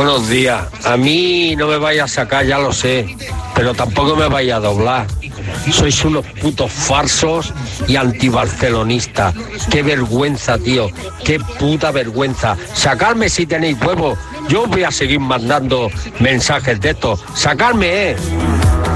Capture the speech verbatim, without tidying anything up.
Buenos días. A mí no me vaya a sacar, ya lo sé, pero tampoco me vaya a doblar. Sois unos putos falsos y antibarcelonistas. Qué vergüenza, tío. Qué puta vergüenza. Sacarme si tenéis huevos. Yo os voy a seguir mandando mensajes de estos. Sacarme, eh.